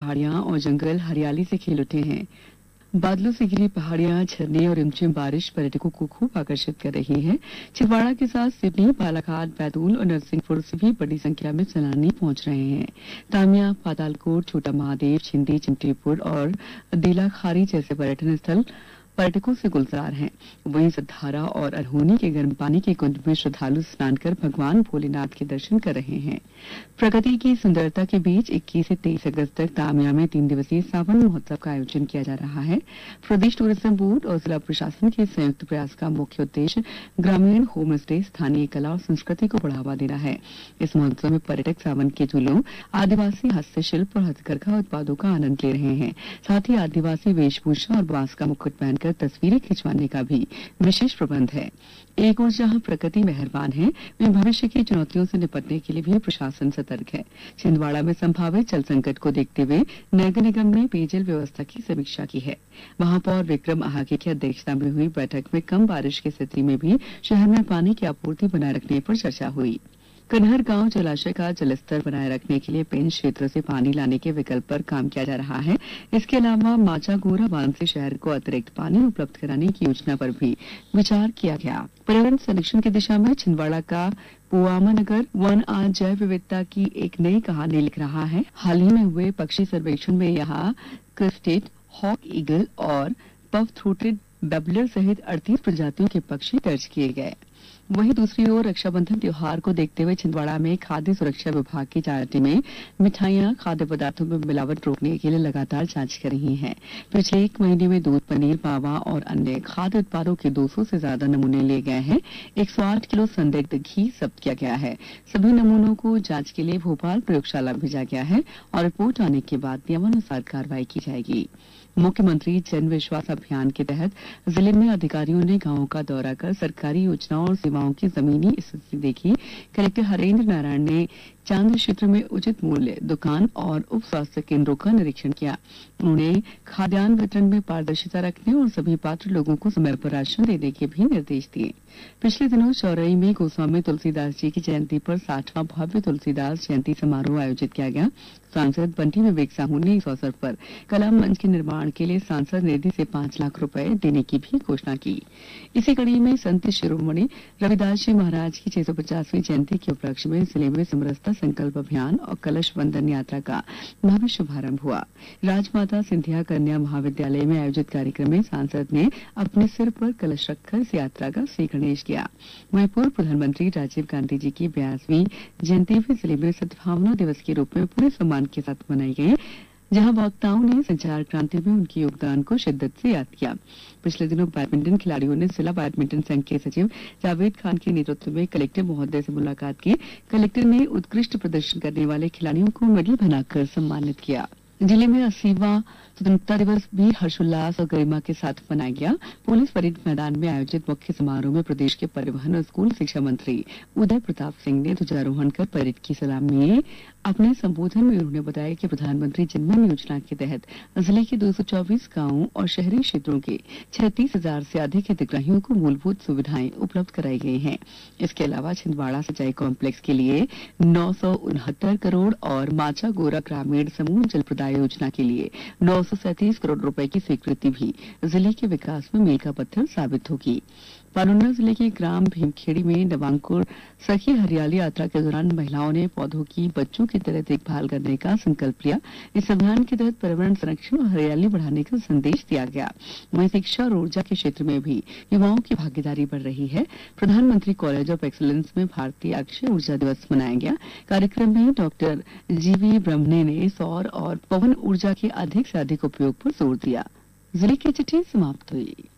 पहाड़ियां और जंगल हरियाली से खिल उठे हैं। बादलों से घिरी पहाड़ियां, झरने और रिमझिम बारिश पर्यटकों को खूब आकर्षित कर रही है। छिंदवाड़ा के साथ सिवनी, बालाघाट, बैतूल और नरसिंहपुर से भी बड़ी संख्या में सैलानी पहुंच रहे हैं। तामिया, पातालकोट, छोटा महादेव, छिंदी, चिमटीपुर और देलाखारी जैसे पर्यटन स्थल पर्यटकों से गुलजार हैं। वहीं सतधारा और अरहोनी के गर्म पानी के कुंड में श्रद्धालु स्नान कर भगवान भोलेनाथ के दर्शन कर रहे हैं। प्रकृति की सुंदरता के बीच 21 से 23 अगस्त तक तामिया में 3 दिवसीय सावन महोत्सव का आयोजन किया जा रहा है। प्रदेश टूरिज्म बोर्ड और जिला प्रशासन के संयुक्त प्रयास का मुख्य उद्देश्य ग्रामीण होम स्टे, स्थानीय कला और संस्कृति को बढ़ावा देना है। इस महोत्सव में पर्यटक सावन के झूलों, आदिवासी हस्तशिल्प और हथकरघा उत्पादों का आनंद ले रहे हैं। साथ ही आदिवासी वेशभूषा और बांस का मुकुट पहनकर तस्वीरें खिंचवाने का भी विशेष प्रबंध है। एक ओर जहां प्रकृति मेहरबान है, वहीं भविष्य की चुनौतियों से निपटने के लिए भी प्रशासन सतर्क है। छिंदवाड़ा में संभावित जल संकट को देखते हुए नगर निगम ने पेयजल व्यवस्था की समीक्षा की है। महापौर विक्रम आहागे की अध्यक्षता में हुई बैठक में कम बारिश की स्थिति में भी शहर में पानी की आपूर्ति बनाए रखने पर चर्चा हुई। कन्हर गांव जलाशय का जलस्तर बनाए रखने के लिए पेंच क्षेत्र से पानी लाने के विकल्प पर काम किया जा रहा है। इसके अलावा माचा गोरा बांध से शहर को अतिरिक्त पानी उपलब्ध कराने की योजना पर भी विचार किया गया। पर्यावरण संरक्षण की दिशा में छिंदवाड़ा का पुआमा नगर वन आज जैव विविधता की एक नई कहानी लिख रहा है। हाल ही में हुए पक्षी सर्वेक्षण में यहाँ क्रिस्टेड, हॉक ईगल और पफ थ्रोटेड बैबलर सहित 38 प्रजातियों के पक्षी दर्ज किए गए। वहीं दूसरी ओर रक्षाबंधन त्योहार को देखते हुए छिंदवाड़ा में खाद्य सुरक्षा विभाग की जांच टीमें मिठाइयां, खाद्य पदार्थों में मिलावट रोकने के लिए लगातार जांच कर रही हैं। पिछले 1 महीने में दूध, पनीर, मावा और अन्य खाद्य उत्पादों के 200 से ज्यादा नमूने लिए गए हैं। 108 किलो संदिग्ध घी जब्त किया गया है। सभी नमूनों को जांच के लिए भोपाल प्रयोगशाला भेजा गया है और रिपोर्ट आने के बाद नियमानुसार कार्रवाई की जाएगी। मुख्यमंत्री जन विश्वास अभियान के तहत जिले में अधिकारियों ने गांवों का दौरा कर सरकारी योजनाओं और सेवाओं की जमीनी स्थिति देखी। कलेक्टर हरेंद्र नारायण ने चांद क्षेत्र में उचित मूल्य दुकान और उप स्वास्थ्य केंद्रों का निरीक्षण किया। उन्होंने खाद्यान्न वितरण में पारदर्शिता रखने और सभी पात्र लोगों को समय पर राशन देने के भी निर्देश दिए। पिछले दिनों चौरई में गोस्वामी तुलसीदास जी की जयंती पर 60वां भव्य तुलसीदास जयंती समारोह आयोजित किया गया। सांसद बंटी विवेक साहू ने इस अवसर पर कला मंच के निर्माण के लिए सांसद निधि से 5 लाख रुपए देने की भी घोषणा की। इसी कड़ी में संत शिरोमणि रविदास जी महाराज की 650वीं जयंती के उपलक्ष्य में जिले में समरसता संकल्प अभियान और कलश वंदन यात्रा का भव्य शुभारंभ हुआ। राजमाता सिंधिया कन्या महाविद्यालय में आयोजित कार्यक्रम में सांसद ने अपने सिर पर कलश रखकर इस यात्रा का श्री गणेश किया। वहीं पूर्व प्रधानमंत्री राजीव गांधी जी की 82वीं जयंती भी जिले में सद्भावना दिवस के रूप में पूरे सम्मान के साथ मनाई गई, जहां वक्ताओं ने संचार क्रांति में उनके योगदान को शिद्दत से याद किया। पिछले दिनों बैडमिंटन खिलाड़ियों ने जिला बैडमिंटन संघ के सचिव जावेद खान के नेतृत्व में कलेक्टर महोदय से मुलाकात की। कलेक्टर ने उत्कृष्ट प्रदर्शन करने वाले खिलाड़ियों को मेडल बनाकर सम्मानित किया। जिले में 80वां स्वतंत्रता दिवस भी हर्षोल्लास और गरिमा के साथ मनाया गया। पुलिस परेड मैदान में आयोजित मुख्य समारोह में प्रदेश के परिवहन और स्कूल शिक्षा मंत्री उदय प्रताप सिंह ने ध्वजारोहण कर परेड की सलामी ली। अपने संबोधन में उन्होंने बताया कि प्रधानमंत्री जनमन योजना के तहत जिले के 224 गांवों और शहरी क्षेत्रों के 36,000 से अधिक हितग्राहियों को मूलभूत सुविधाएं उपलब्ध कराई गई हैं। इसके अलावा छिंदवाड़ा सिंचाई कॉम्प्लेक्स के लिए 969 करोड़ और माचा गोरा ग्रामीण समूह जल प्रदाय योजना के लिए 937 करोड़ रुपए की स्वीकृति भी जिले के विकास में मील का पत्थर साबित होगी। पालुंडा जिले के ग्राम भीमखेड़ी में नवांकुर सखी हरियाली यात्रा के दौरान महिलाओं ने पौधों की बच्चों की तरह देखभाल करने का संकल्प लिया। इस अभियान के तहत पर्यावरण संरक्षण और हरियाली बढ़ाने का संदेश दिया गया। वहीं शिक्षा और ऊर्जा के क्षेत्र में भी युवाओं की भागीदारी बढ़ रही है। प्रधानमंत्री कॉलेज ऑफ एक्सीलेंस में भारतीय अक्षय ऊर्जा दिवस मनाया गया। कार्यक्रम में डॉक्टर जीवी ब्रह्मणे ने सौर और पवन ऊर्जा के अधिक से अधिक उपयोग पर जोर दिया। जिले की चिट्ठी समाप्त हुई।